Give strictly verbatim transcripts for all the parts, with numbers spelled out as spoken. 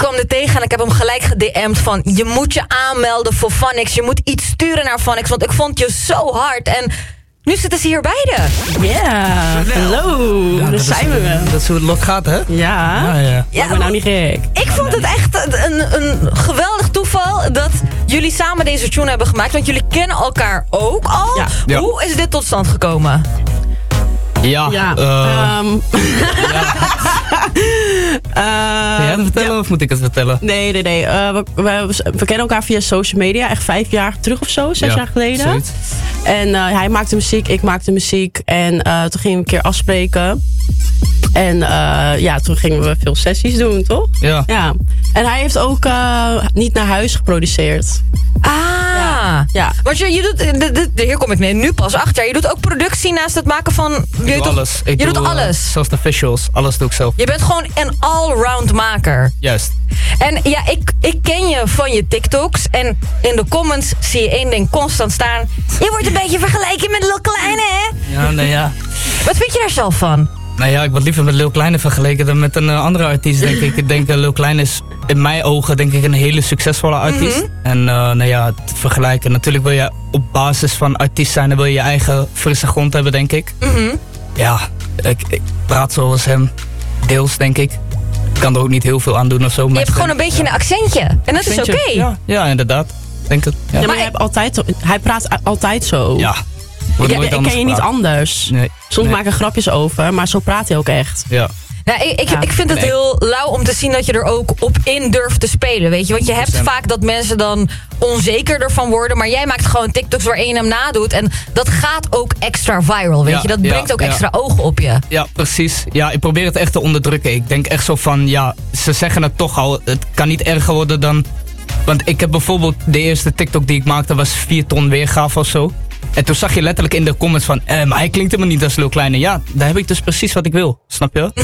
kwam er tegen en ik heb hem gelijk ged m'd van... je moet je aanmelden voor Phonics. Je moet iets sturen naar Phonics, want ik vond je zo hard. En nu zitten ze hier beiden. Ja, yeah. Hallo. Ja, daar zijn we wel. Dat is hoe het lot gaat, hè? Ja. Ja, ja. Ja, maar nou niet gek. Ik vond het echt een, een geweldig toeval dat jullie samen deze tune hebben gemaakt. Want jullie kennen elkaar ook al. Ja. Ja. Hoe is dit tot stand gekomen? Ja. Ja. Uh, Um. ja. uh, Kun jij het vertellen ja. of moet ik het vertellen? Nee, nee, nee. Uh, we, we, we kennen elkaar via social media. Echt vijf jaar terug of zo. Zes ja, jaar geleden. Zoiets. En uh, hij maakte muziek, ik maakte muziek. En uh, toen gingen we een keer afspreken. En uh, ja, toen gingen we veel sessies doen, toch? Ja. Ja. En hij heeft ook uh, Niet naar huis geproduceerd. Ah. Ja. ja. Want je, je doet, de, de, de, hier kom ik nu pas achter. Je doet ook productie naast het maken van... Ik je doe doet, alles. Ik je doe, doet alles. Uh, zelfs de visuals. Alles doe ik zelf. Je bent gewoon een all-round maker. Juist. En ja, ik, ik ken je van je TikToks. En in de comments zie je één ding constant staan. Je wordt een beetje vergeleken met Lil Kleine, hè? Ja, nee, ja. Wat vind je daar zelf van? Nou ja, ik word liever met Lil Kleine vergeleken dan met een uh, andere artiest, denk ik. Ik denk uh, Lil Kleine is in mijn ogen denk ik een hele succesvolle artiest. Mm-hmm. En uh, nou ja, te vergelijken. Natuurlijk wil je op basis van artiest zijn, dan wil je je eigen frisse grond hebben, denk ik. Mm-hmm. Ja, ik, ik praat zoals hem. Deels, denk ik. Ik kan er ook niet heel veel aan doen of zo. Je hebt gewoon een beetje ja. een accentje. En dat accentje. is oké. Okay. Ja, ja, inderdaad. Denk het. Ja, ja maar hij, hebt altijd, hij praat altijd zo. Ja. Ik, ik ken je praat. niet anders. Nee. Soms nee. maken grapjes over, maar zo praat hij ook echt. Ja. Nou, ik, ik, ja. ik vind het nee. heel lauw om te zien dat je er ook op in durft te spelen, weet je. Want je hebt vaak dat mensen dan onzeker ervan worden. Maar jij maakt gewoon TikToks waarin je hem nadoet. En dat gaat ook extra viral, weet ja, je. Dat brengt ja, ook ja. extra ogen op je. Ja, precies. Ja, ik probeer het echt te onderdrukken. Ik denk echt zo van, ja, ze zeggen het toch al. Het kan niet erger worden dan... Want ik heb bijvoorbeeld de eerste TikTok die ik maakte was vier ton weergave of zo. En toen zag je letterlijk in de comments van... Eh, maar hij klinkt helemaal niet als Lil Kleine. Ja, daar heb ik dus precies wat ik wil. Snap je?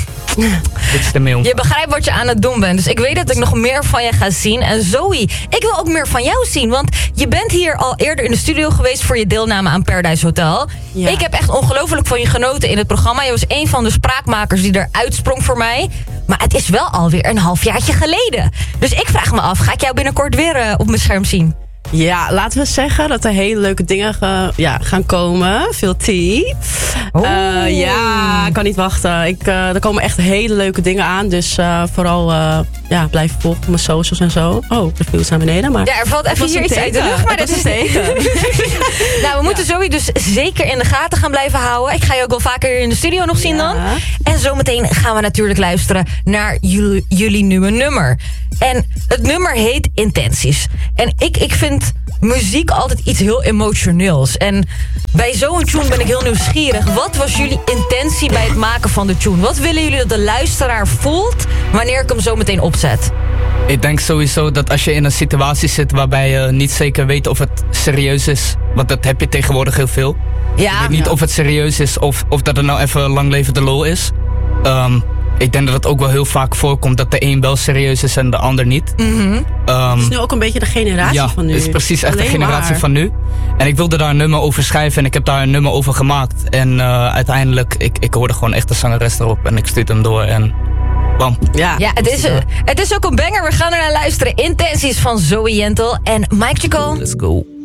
Dit is de mail. Je begrijpt wat je aan het doen bent. Dus ik weet dat ik nog meer van je ga zien. En Zoe, ik wil ook meer van jou zien. Want je bent hier al eerder in de studio geweest... voor je deelname aan Paradise Hotel. Ja. Ik heb echt ongelooflijk van je genoten in het programma. Je was een van de spraakmakers die eruit sprong voor mij. Maar het is wel alweer een halfjaartje geleden. Dus ik vraag me af, ga ik jou binnenkort weer uh, op mijn scherm zien? Ja, laten we zeggen dat er hele leuke dingen ge, ja, gaan komen. Veel tea. Oh. Uh, ja, ik kan niet wachten. Ik, uh, er komen echt hele leuke dingen aan. Dus uh, vooral uh, ja, blijf volgen op mijn socials en zo. Oh, de views naar beneden. Maar ja, er valt even hier iets uit de lucht. Maar dat is teken. Nou, we moeten ja. Zoe dus zeker in de gaten gaan blijven houden. Ik ga je ook wel vaker in de studio nog zien ja. dan. En zometeen gaan we natuurlijk luisteren naar jullie, jullie nieuwe nummer. En het nummer heet Intenties. En ik, ik vind muziek altijd iets heel emotioneels. En bij zo'n tune ben ik heel nieuwsgierig. Wat was jullie intentie bij het maken van de tune? Wat willen jullie dat de luisteraar voelt wanneer ik hem zo meteen opzet? Ik denk sowieso dat als je in een situatie zit waarbij je niet zeker weet of het serieus is. Want dat heb je tegenwoordig heel veel. Ja. Je weet niet ja. of het serieus is of, of dat het nou even lang leven de lol is. Um, Ik denk dat het ook wel heel vaak voorkomt dat de een wel serieus is en de ander niet. Mm-hmm. Um, het is nu ook een beetje de generatie ja, van nu. Ja, het is precies echt Alleen de generatie maar. van nu. En ik wilde daar een nummer over schrijven en ik heb daar een nummer over gemaakt. En uh, uiteindelijk, ik, ik hoorde gewoon echt de zangeres erop en ik stuurde hem door en bam. Ja, ja het, is, het is ook een banger. We gaan er naar luisteren. Intenties van Zoe Jentel en Mike Chacon. Let's go.